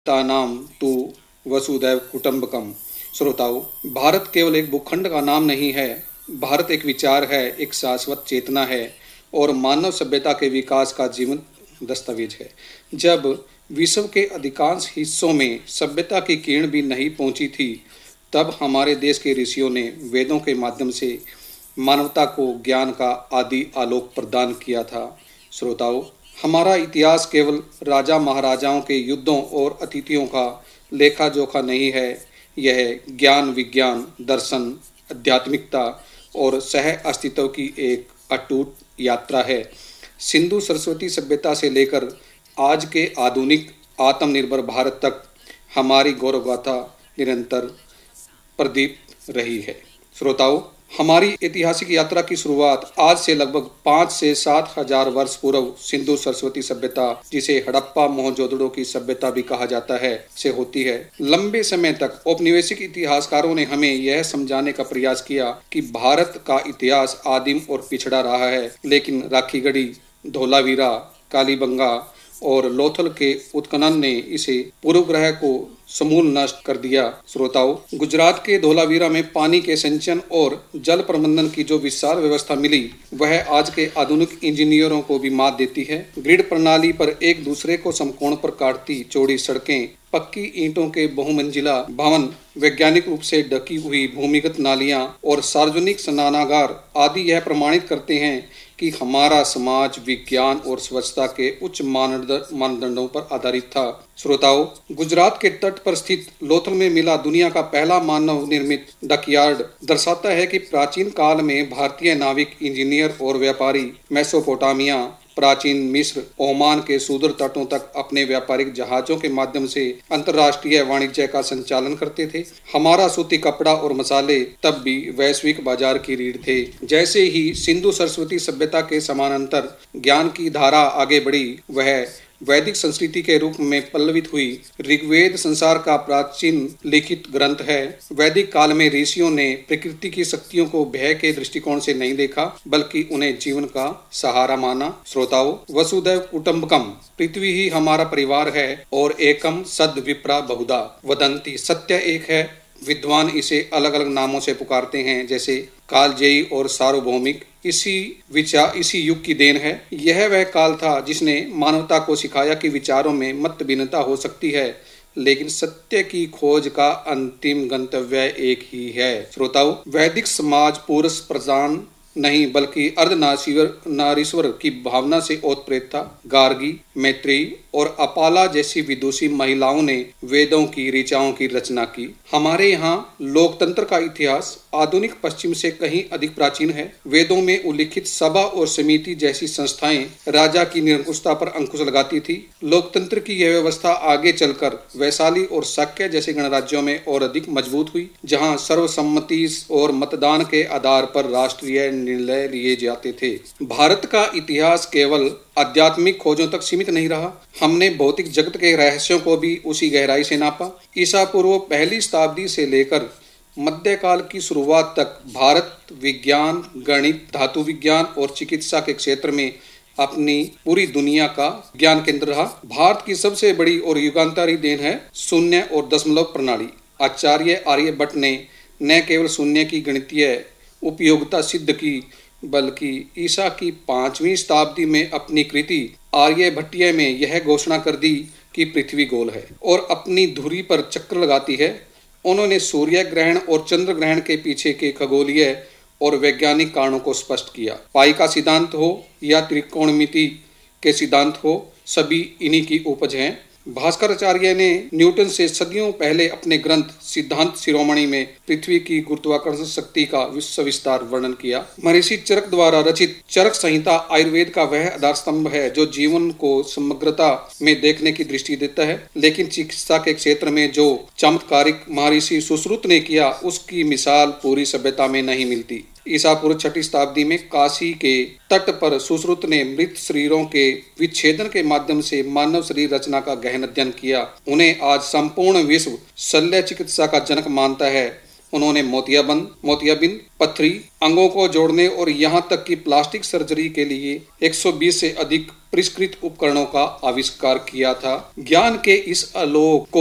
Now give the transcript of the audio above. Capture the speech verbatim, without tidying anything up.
नाम तु वसुधैव कुटुंबकम। श्रोताओ, भारत केवल एक भूखंड का नाम नहीं है। भारत एक विचार है, एक शाश्वत चेतना है और मानव सभ्यता के विकास का जीवंत दस्तावेज है। जब विश्व के अधिकांश हिस्सों में सभ्यता की किरण भी नहीं पहुंची थी, तब हमारे देश के ऋषियों ने वेदों के माध्यम से मानवता को ज्ञान का आदि आलोक प्रदान किया था। श्रोताओं, हमारा इतिहास केवल राजा महाराजाओं के युद्धों और अतिथियों का लेखा जोखा नहीं है। यह ज्ञान, विज्ञान, दर्शन, आध्यात्मिकता और सह अस्तित्व की एक अटूट यात्रा है। सिंधु सरस्वती सभ्यता से लेकर आज के आधुनिक आत्मनिर्भर भारत तक हमारी गौरव गाथा निरंतर प्रदीप्त रही है। श्रोताओं, हमारी ऐतिहासिक यात्रा की शुरुआत आज से लगभग पाँच से सात हजार वर्ष पूर्व सिंधु सरस्वती सभ्यता, जिसे हड़प्पा मोहनजोदड़ो की सभ्यता भी कहा जाता है, से होती है। लंबे समय तक औपनिवेशिक इतिहासकारों ने हमें यह समझाने का प्रयास किया कि भारत का इतिहास आदिम और पिछड़ा रहा है, लेकिन राखीगढ़ी, धोलावीरा, कालीबंगा और लोथल के उत्खनन ने इसे पूर्व ग्रह को समूल नष्ट कर दिया। श्रोताओं, गुजरात के धोलावीरा में पानी के संचयन और जल प्रबंधन की जो विशाल व्यवस्था मिली, वह आज के आधुनिक इंजीनियरों को भी मात देती है। ग्रिड प्रणाली पर एक दूसरे को समकोण पर काटती चौड़ी सड़कें, पक्की ईंटों के बहुमंजिला भवन, वैज्ञानिक रूप से ढकी हुई भूमिगत नालियां और सार्वजनिक स्नानागार आदि यह प्रमाणित करते हैं कि हमारा समाज विज्ञान और स्वच्छता के उच्च मानदंडों पर आधारित था। श्रोताओं, गुजरात के तट पर स्थित लोथल में मिला दुनिया का पहला मानव निर्मित डकयार्ड दर्शाता है कि प्राचीन काल में भारतीय नाविक, इंजीनियर और व्यापारी मेसोपोटामिया, प्राचीन मिस्र, ओमान के सुदूर तटों तक अपने व्यापारिक जहाजों के माध्यम से अंतर्राष्ट्रीय वाणिज्य का संचालन करते थे। हमारा सूती कपड़ा और मसाले तब भी वैश्विक बाजार की रीढ़ थे। जैसे ही सिंधु सरस्वती सभ्यता के समानांतर ज्ञान की धारा आगे बढ़ी, वह वैदिक संस्कृति के रूप में पल्लवित हुई। ऋग्वेद संसार का प्राचीन लिखित ग्रंथ है। वैदिक काल में ऋषियों ने प्रकृति की शक्तियों को भय के दृष्टिकोण से नहीं देखा, बल्कि उन्हें जीवन का सहारा माना। श्रोताओं, वसुधैव कुटुंबकम, पृथ्वी ही हमारा परिवार है और एकम सद विप्रा बहुधा वदंती, सत्य एक है। विद्वान इसे अलग अलग नामों से पुकारते हैं, जैसे कालजयी और सार्वभौमिक। इसी विचार इसी युग की देन है। यह वह काल था जिसने मानवता को सिखाया कि विचारों में मत भिन्नता हो सकती है, लेकिन सत्य की खोज का अंतिम गंतव्य एक ही है। श्रोताओं, वैदिक समाज पुरुष प्रधान नहीं बल्कि अर्धनारीश्वर नारीश्वर की भावना से ओतप्रेत था। गार्गी, मैत्रेयी और अपाला जैसी विदुषी महिलाओं ने वेदों की ऋचाओं की रचना की। हमारे यहाँ लोकतंत्र का इतिहास आधुनिक पश्चिम से कहीं अधिक प्राचीन है। वेदों में उल्लिखित सभा और समिति जैसी संस्थाएं राजा की निरंकुशता पर अंकुश लगाती थी। लोकतंत्र की यह व्यवस्था आगे चलकर वैशाली और शाक्य जैसे गणराज्यों में और अधिक मजबूत हुई, जहाँ सर्वसम्मति और मतदान के आधार पर राष्ट्रीय निर्णय लिए जाते थे। भारत का इतिहास केवल आध्यात्मिक खोजों तक सीमित नहीं रहा। हमने भौतिक जगत के रहस्यों को भी उसी गहराई से नापा। ईसा पूर्व पहली शताब्दी से लेकर मध्यकाल की शुरुआत तक भारत विज्ञान, गणित, धातु विज्ञान और चिकित्सा के क्षेत्र में अपनी पूरी दुनिया का ज्ञान केंद्र रहा। भारत की सबसे बड़ी और युगांतरी देन है शून्य और दशमलव प्रणाली। आचार्य आर्यभट्ट ने न केवल शून्य की गणितीय उपयोगिता सिद्ध की, बल्कि ईसा की पांचवी शताब्दी में अपनी कृति आर्यभट्टीय में यह घोषणा कर दी कि पृथ्वी गोल है और अपनी धुरी पर चक्र लगाती है। उन्होंने सूर्य ग्रहण और चंद्र ग्रहण के पीछे के खगोलीय और वैज्ञानिक कारणों को स्पष्ट किया। पाई का सिद्धांत हो या त्रिकोणमिति के सिद्धांत हो, सभी इन्हीं की उपज हैं। भास्कराचार्य ने न्यूटन से सदियों पहले अपने ग्रंथ सिद्धांत शिरोमणि में पृथ्वी की गुरुत्वाकर्षण शक्ति का विस्तार वर्णन किया। महर्षि चरक द्वारा रचित चरक संहिता आयुर्वेद का वह आधार स्तंभ है जो जीवन को समग्रता में देखने की दृष्टि देता है। लेकिन चिकित्सा के क्षेत्र में जो चमत्कारिक महर्षि सुश्रुत ने किया, उसकी मिसाल पूरी सभ्यता में नहीं मिलती। ईसा पूर्व छठी शताब्दी में काशी के तट पर सुश्रुत ने मृत शरीरों के विच्छेदन के माध्यम से मानव शरीर रचना का गहन अध्ययन किया। उन्हें आज संपूर्ण विश्व शल्य चिकित्सा का जनक मानता है। उन्होंने मोतियाबंद, मोतियाबिंद, पथरी, अंगों को जोड़ने और यहाँ तक कि प्लास्टिक सर्जरी के लिए एक सौ बीस से अधिक परिष्कृत उपकरणों का आविष्कार किया था। ज्ञान के इस आलोक को